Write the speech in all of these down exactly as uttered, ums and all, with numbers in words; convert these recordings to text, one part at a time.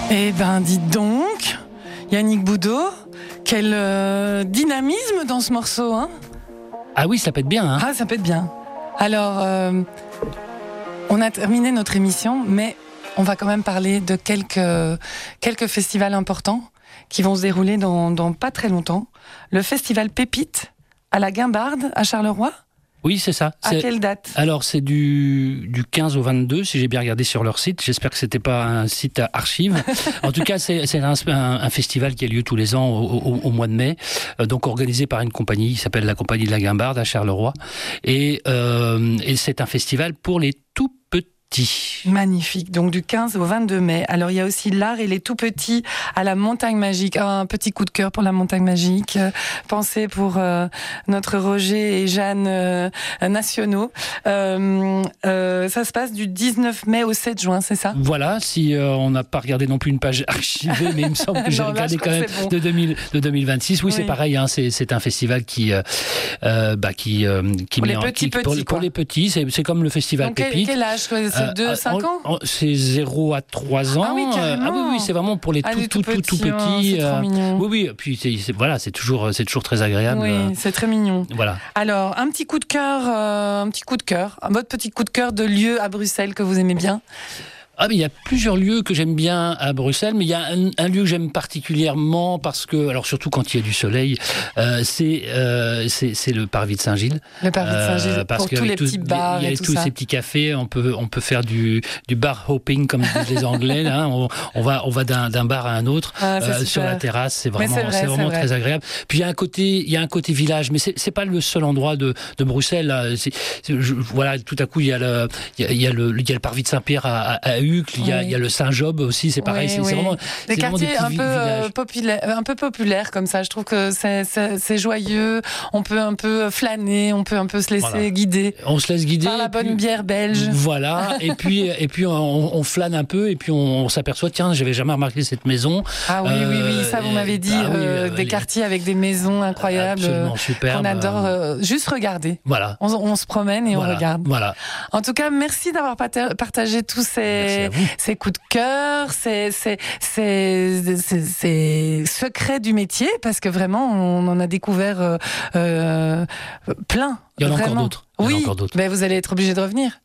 Eh ben, dites donc, Yannick Boudot, quel euh, dynamisme dans ce morceau, hein? Ah oui, ça pète bien, hein? Ah, ça pète bien. Alors, euh, on a terminé notre émission, mais on va quand même parler de quelques, quelques festivals importants qui vont se dérouler dans, dans pas très longtemps. Le festival Pépite à la Guimbarde, à Charleroi. Oui, c'est ça. À c'est... quelle date? Alors, c'est du, du quinze au vingt-deux, si j'ai bien regardé sur leur site. J'espère que c'était pas un site à archives. En tout cas, c'est, c'est un, un, un festival qui a lieu tous les ans au, au, au mois de mai, euh, donc organisé par une compagnie qui s'appelle la Compagnie de la Guimbarde à Charleroi. Et, euh, et c'est un festival pour les tout petits. Magnifique, donc du quinze au vingt-deux mai. Alors il y a aussi l'art et les tout petits à la Montagne Magique. Un petit coup de cœur pour la Montagne Magique. Euh, pensez pour euh, notre Roger et Jeanne euh, nationaux. Euh, euh, ça se passe du dix-neuf mai au sept juin, c'est ça? Voilà, si euh, on n'a pas regardé non plus une page archivée, mais il me semble que j'ai non, regardé là, quand même bon. de, deux mille, de deux mille vingt-six. Oui, oui. C'est pareil, hein, c'est, c'est un festival qui, euh, euh, bah, qui, euh, qui pour met les en, petits, qui, petits, pour, quoi. pour les petits, c'est, c'est comme le festival donc, Pépite. Quel, quel âge? C'est deux, cinq ans? En, en, c'est zéro à trois ans. Ah oui, carrément. Ah oui, oui, c'est vraiment pour les ah, tout, tout, tout, tout petits. Oh, c'est trop mignon. Oui, oui. Puis c'est, c'est, voilà, c'est toujours, c'est toujours très agréable. Oui, c'est très mignon. Voilà. Alors, un petit coup de cœur, euh, un petit coup de cœur, votre petit coup de cœur de lieu à Bruxelles que vous aimez bien. Ah, mais il y a plusieurs lieux que j'aime bien à Bruxelles, mais il y a un, un lieu que j'aime particulièrement parce que, alors surtout quand il y a du soleil, euh, c'est, euh, c'est, c'est le Parvis de Saint-Gilles. Le Parvis de Saint-Gilles, euh, parce pour tous les petits bars et tout ça. Il y a tous ça. ces petits cafés, on peut, on peut faire du, du bar hopping, comme disent les Anglais, là. On, on va, on va d'un, d'un bar à un autre, ah, euh, sur la terrasse, c'est vraiment, c'est vrai, c'est vraiment c'est très agréable. Puis il y a un côté, il y a un côté village, mais c'est, c'est pas le seul endroit de, de Bruxelles, là. C'est, c'est, je, voilà, tout à coup, il y a le, il y a, il y a le, il y a le Parvis de Saint-Pierre à, à, à Uccle, il y a, oui. il y a le Saint-Job aussi, c'est pareil, oui, c'est, oui. c'est vraiment des c'est quartiers vraiment des un peu euh, populaires, un peu populaires comme ça. Je trouve que c'est, c'est, c'est joyeux. On peut un peu flâner, on peut un peu se laisser voilà. guider. On se laisse guider par la bonne puis, bière belge. Voilà. et puis et puis on, on flâne un peu et puis on, on s'aperçoit tiens, j'avais jamais remarqué cette maison. Ah oui euh, oui oui, ça vous m'avez dit ah, euh, oui, des les... quartiers avec des maisons incroyables. Absolument superbes. On adore euh, juste regarder. Voilà. On, on se promène et voilà. on regarde. Voilà. En tout cas, merci d'avoir partagé tous ces, ces coups de cœur, ces, ces, ces, ces, ces secrets du métier, parce que vraiment, on en a découvert euh, euh, plein. Il y en a vraiment. encore d'autres. Il y en oui, a encore d'autres. Mais vous allez être obligé de revenir.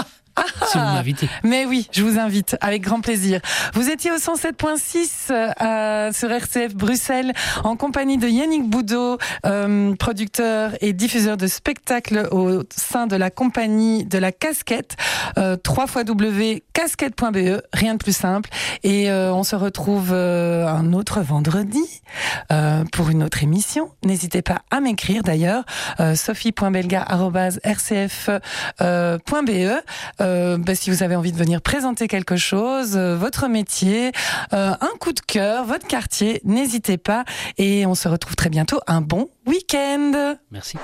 Si vous m'invitez. Mais oui, je vous invite, avec grand plaisir. Vous étiez au cent sept virgule six euh, sur R C F Bruxelles, en compagnie de Yannick Boudot, euh, producteur et diffuseur de spectacles au sein de la compagnie de la Casquette, euh, w w w point casquette point b e, rien de plus simple. Et euh, on se retrouve euh, un autre vendredi euh, pour une autre émission. N'hésitez pas à m'écrire d'ailleurs, euh, sophie point belga arobase r c f point b e. Euh, bah, si vous avez envie de venir présenter quelque chose, euh, votre métier, euh, un coup de cœur, votre quartier, n'hésitez pas. Et on se retrouve très bientôt. Un bon week-end. Merci.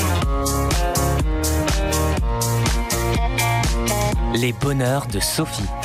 Les bonheurs de Sophie.